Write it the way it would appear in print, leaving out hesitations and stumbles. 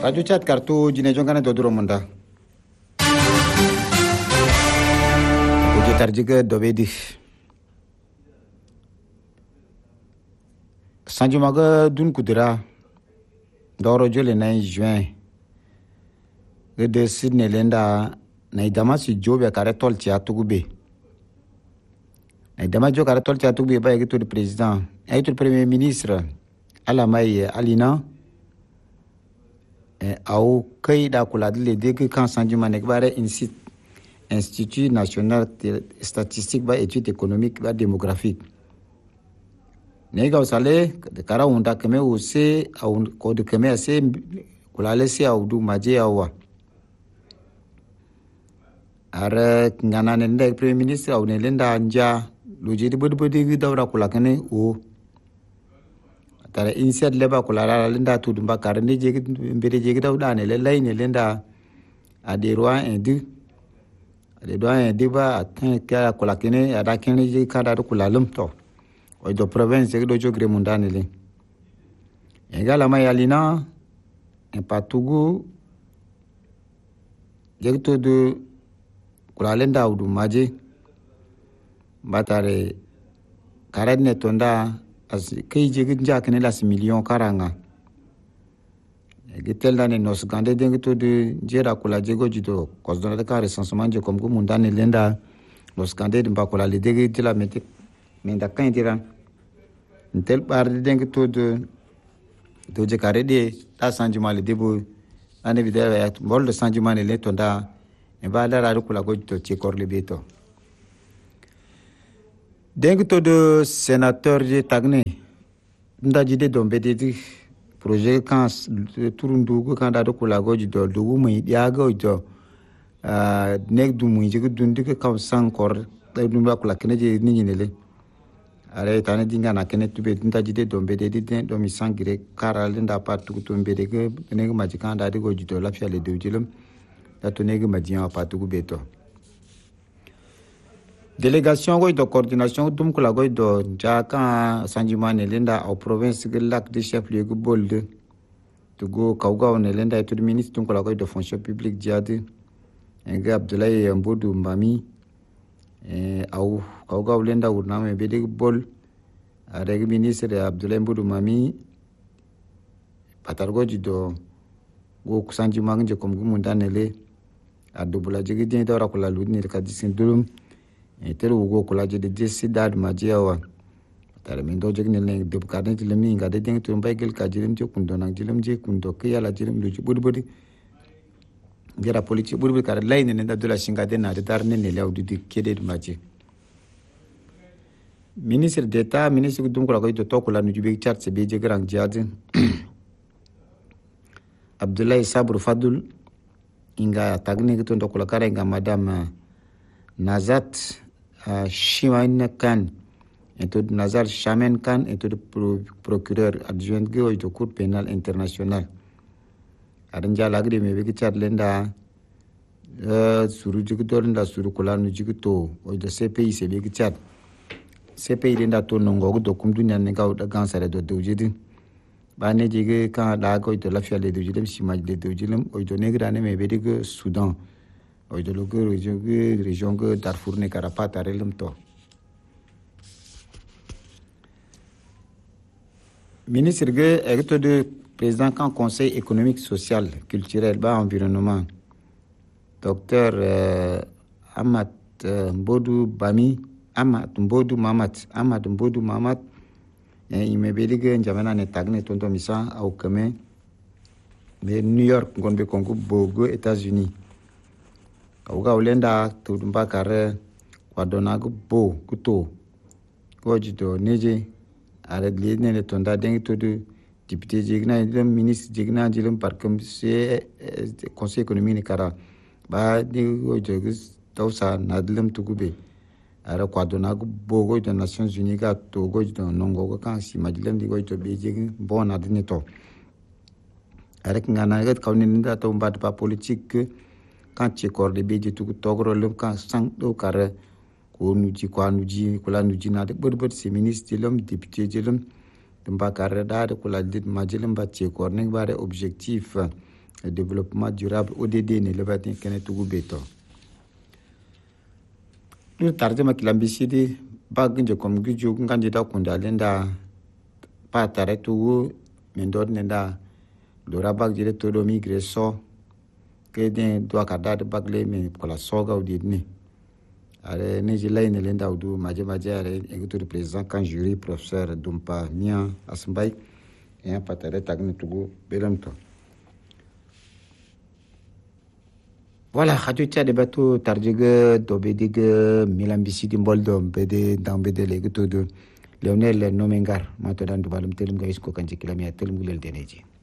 Radio Chat kartu jine jongana dodoro munda. Oje tarjiga dobedi. Sanjumaga dun kudira. Doro jole na juin. Gede Sydney lenda na idama si jobe kare tolti atugube. Na idama jo kare tolti atugube ba yeke to le président, ayeke to le premier ministre. Alamay Alina au kai da kula da lede kan sanjuma ne bare Institut National Statistique ba étude économique ba démographique ne ga usale de kara unda keme use au ko de keme ase kula le se au du maje awa ara ngana ne ndek premier ministre au ne lenda anja loje de bodbodi dawra kula kene o tara insiat leba kula la lenda tu dumba karne je mbere je daw dane le lay ne lenda a des rois indu les doyen débat atteint ka kula kene ada kene je kada kula lumto o do province do jogre mundane le egala mayalina en patugu je to de kula lenda udu maje batare karadne tonda as kai je gidja kene las million karanga gitel dane nos gande dengi to de jera kula jego jido cause de ka recensement je comme mundane lenda nos gande de bakula le degi de la menda kan dira ntel par de dengi to de je kare de ta sanjuma le debo ane videre ya bol de sanjuma le tonda e ba la ra kula go to ci korle beto dengi to de sénateur je tagne ndaji de dombe de projet kan turundu kan da kula goji do dugu mai ya gojo nek du mu je dundi ka san kor da dum ba kula kene je ni le are tane dinga na kene tube ndaji de dombe de den do mi sangire kara linda partu to mbede ke nek ma ji kan da de goji do la fiale de jilum da to nek ma ji en partu ku beto délégation de coordination dum kula goy do jaka sanjumane lenda au province de lac de chef lieu bolde to go kawga ne lenda to ministre dum kula goy de fonction publique diade en Abdoulaye Mbodou Mbami au kawga lenda urna me bede bol avec ministre Abdoulaye Mbodou Mbami patargo do go sanjumane je comme mundane le adobula jigi den dora kula ludni ka disin dulum tero go kula je de sidad majiawa tare min do jegne ne de karne de mi ngade den to mbaygel ka jirim je kundo nak jirim je kundo ke yala jirim lu budi gera politique budi kar layne ne da dola singa de na de darne ne lawdu di kede maji ministre d'état ministre dum kula ko to kula nu jube chat se be je grand jade Abdoulaye Sabr Fadul inga tagne to ndo kula kare nga madame Nazat Shimain Khan et de Nazar Shamen Khan et de procureur adjoint de Cour pénale internationale. Adanja lagri me bigi chat lenda suru jigito lenda suru kulanu jigito o de CPI se bigi chat. CPI lenda to nongo do kum dunya ne gaw da gansare do dewjidi. Bane jige kan da go to la fiale de jidem simaj de dewjilem o do negrane me bigi Soudan. O de logo région que Darfour ne Karapat arelum to ministre ge egto de président kan conseil économique social culturel ba environnement docteur Ahmad Mbodou Mamat il me bedige njamana ne tagne tonto misa au kame de New York ngonbe kongo bogo États-Unis kawga ulenda to dumba kare kwa donago bo kuto gojito neje are gliene ne tonda dengi to de député jigna le ministre jigna jilum par comme c'est conseil économique kara ba de gojogis tawsa nadlem tugube are kwa donago bo gojo Nations Unies ga to gojo nongo kan si majlem di gojo be jigi bon adine to are ngana ga kawni nda to mbat pa politique quand tu cordes beje tu togro le kan sang do kare ko nuji kula nuji na de bod se ministre lom député jelum dumba kare da de kula dit majelum ba ci korne bare objectif le développement durable ODD ne lebati kene tugu beto lu tarde makilambisidi baginje kom guju ngandida kunda lenda pa tare tugu mendod nenda lora bagjire todo migre so ke den do akada de bagle me kola soga udidni are ne jilay ne lenda udu maje are egutu du président kan jury professeur Dumpa Mia Asmbay et patare tagne tugu belamto. Voilà, radio tia de bateau tardigue dobedige milambisidi mboldo bede dans bede legutu de Lionel Nomengar matodan du balum telum gaisko kanjikilami telum gulel deneji.